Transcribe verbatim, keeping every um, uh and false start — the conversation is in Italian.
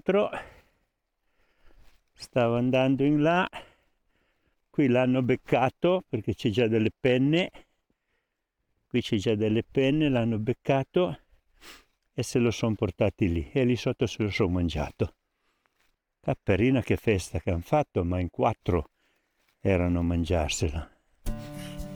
l'altro stava andando in là, qui l'hanno beccato perché c'è già delle penne, qui c'è già delle penne, l'hanno beccato e se lo sono portati lì e lì sotto se lo sono mangiato. Caperina che festa che hanno fatto, ma in quattro erano a mangiarsela.